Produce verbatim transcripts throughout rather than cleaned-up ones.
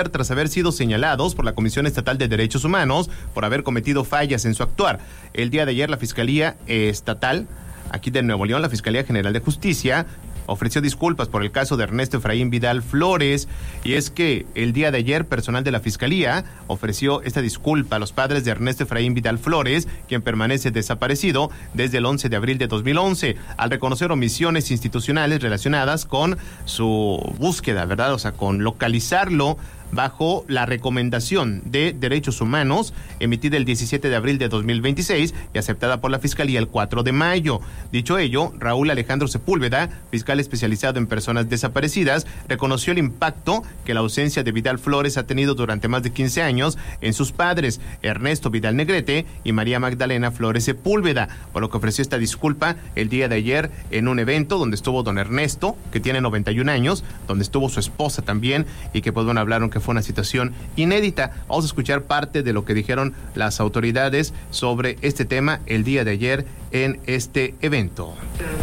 tras haber sido señalados por la Comisión Estatal de Derechos Humanos por haber cometido fallas en su actuar. El día de ayer la Fiscalía Estatal, aquí de Nuevo León, la Fiscalía General de Justicia, ofreció disculpas por el caso de Ernesto Efraín Vidal Flores, y es que el día de ayer personal de la Fiscalía ofreció esta disculpa a los padres de Ernesto Efraín Vidal Flores, quien permanece desaparecido desde el once de abril de dos mil once, al reconocer omisiones institucionales relacionadas con su búsqueda, ¿verdad? O sea, con localizarlo bajo la recomendación de Derechos Humanos emitida el diecisiete de abril de dos mil veintiséis y aceptada por la Fiscalía el cuatro de mayo. Dicho ello, Raúl Alejandro Sepúlveda, fiscal especializado en personas desaparecidas, reconoció el impacto que la ausencia de Vidal Flores ha tenido durante más de quince años en sus padres, Ernesto Vidal Negrete y María Magdalena Flores Sepúlveda, por lo que ofreció esta disculpa el día de ayer en un evento donde estuvo don Ernesto, que tiene noventa y un años, donde estuvo su esposa también, y que pues bueno, hablaron que fue una situación inédita. Vamos a escuchar parte de lo que dijeron las autoridades sobre este tema el día de ayer en este evento.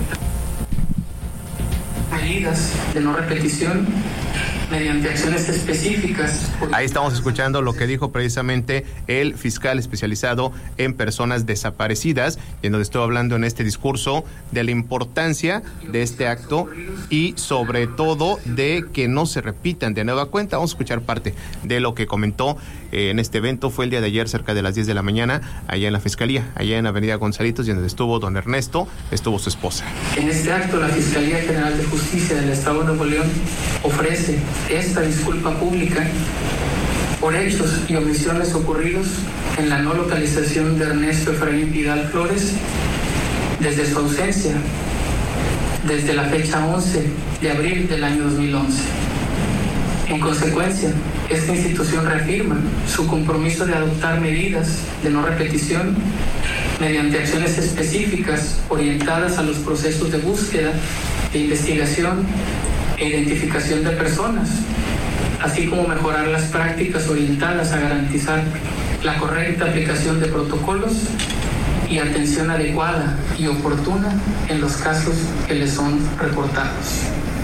Medidas de no repetición mediante acciones específicas. Ahí estamos escuchando lo que dijo precisamente el fiscal especializado en personas desaparecidas, en donde estoy hablando en este discurso de la importancia de este acto y sobre todo de que no se repitan de nueva cuenta. Vamos a escuchar parte de lo que comentó eh, en este evento. Fue el día de ayer cerca de las diez de la mañana allá en la Fiscalía, allá en Avenida Gonzalitos, y en donde estuvo don Ernesto, estuvo su esposa. En este acto la Fiscalía General de Justicia del Estado de Nuevo León ofrece esta disculpa pública por hechos y omisiones ocurridos en la no localización de Ernesto Efraín Vidal Flores desde su ausencia, desde la fecha once de abril del año dos mil once. En consecuencia, esta institución reafirma su compromiso de adoptar medidas de no repetición mediante acciones específicas orientadas a los procesos de búsqueda, de investigación e identificación de personas, así como mejorar las prácticas orientadas a garantizar la correcta aplicación de protocolos y atención adecuada y oportuna en los casos que les son reportados.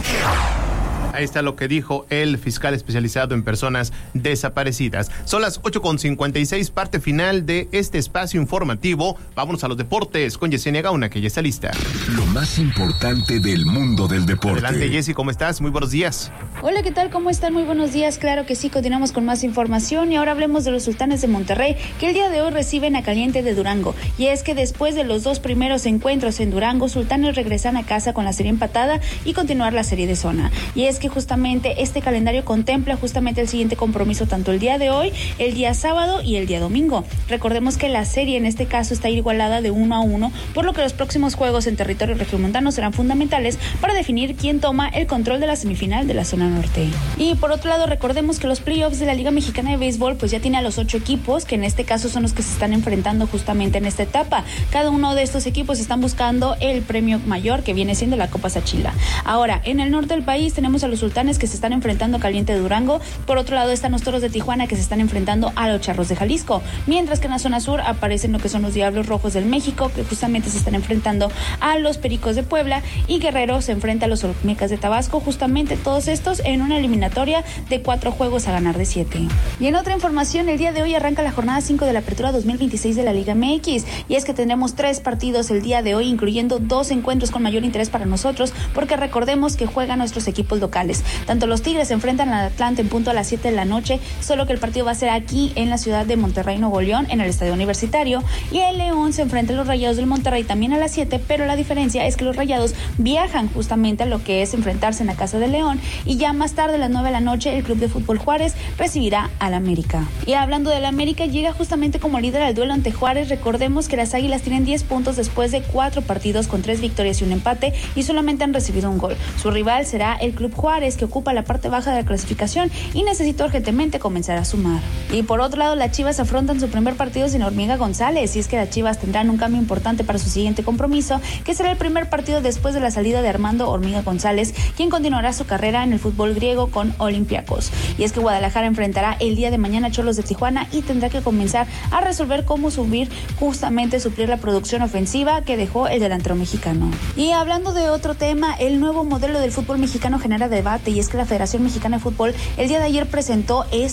Ahí está lo que dijo el fiscal especializado en personas desaparecidas. Son las ocho con cincuenta y seis, parte final de este espacio informativo. Vámonos a los deportes con Yesenia Gauna, que ya está lista. Lo más importante del mundo del deporte. Adelante, Jessy, ¿cómo estás? Muy buenos días. Hola, ¿qué tal? ¿Cómo están? Muy buenos días. Claro que sí, continuamos con más información y ahora hablemos de los Sultanes de Monterrey, que el día de hoy reciben a Caliente de Durango. Y es que después de los dos primeros encuentros en Durango, Sultanes regresan a casa con la serie empatada y continuar la serie de zona. Y es que justamente este calendario contempla justamente el siguiente compromiso tanto el día de hoy, el día sábado y el día domingo. Recordemos que la serie en este caso está igualada de uno a uno, por lo que los próximos juegos en territorio regiomontano serán fundamentales para definir quién toma el control de la semifinal de la zona norte. Y por otro lado, recordemos que los playoffs de la Liga Mexicana de Béisbol pues ya tiene a los ocho equipos, que en este caso son los que se están enfrentando justamente en esta etapa. Cada uno de estos equipos están buscando el premio mayor, que viene siendo la Copa Sachila. Ahora, en el norte del país tenemos a los Sultanes, que se están enfrentando a Caliente de Durango. Por otro lado están los Toros de Tijuana, que se están enfrentando a los Charros de Jalisco, mientras que en la zona sur aparecen lo que son los Diablos Rojos del México, que justamente se están enfrentando a los Pericos de Puebla, y Guerrero se enfrenta a los Olmecas de Tabasco, justamente todos estos en una eliminatoria de cuatro juegos a ganar de siete. Y en otra información, el día de hoy arranca la jornada cinco de la Apertura dos mil veintiséis de la Liga M X, y es que tendremos tres partidos el día de hoy, incluyendo dos encuentros con mayor interés para nosotros, porque recordemos que juegan nuestros equipos locales. Tanto los Tigres se enfrentan al Atlante en punto a las siete de la noche, solo que el partido va a ser aquí en la ciudad de Monterrey, Nuevo León, en el Estadio Universitario, y el León se enfrenta a los Rayados del Monterrey también a las siete, pero la diferencia es que los Rayados viajan justamente a lo que es enfrentarse en la casa de León, y ya más tarde a las nueve de la noche el Club de Fútbol Juárez recibirá al América. Y hablando del América, llega justamente como líder al duelo ante Juárez. Recordemos que las Águilas tienen diez puntos después de cuatro partidos con tres victorias y un empate, y solamente han recibido un gol. Su rival será el Club Juárez, que ocupa la parte baja de la clasificación y necesita urgentemente comenzar a sumar. Y por otro lado, las Chivas afrontan su primer partido sin Hormiga González, y es que las Chivas tendrán un cambio importante para su siguiente compromiso, que será el primer partido después de la salida de Armando Hormiga González, quien continuará su carrera en el fútbol griego con Olympiacos. Y es que Guadalajara enfrentará el día de mañana a Cholos de Tijuana y tendrá que comenzar a resolver cómo subir, justamente suplir la producción ofensiva que dejó el delantero mexicano. Y hablando de otro tema, el nuevo modelo del fútbol mexicano genera de debate, y es que la Federación Mexicana de Fútbol el día de ayer presentó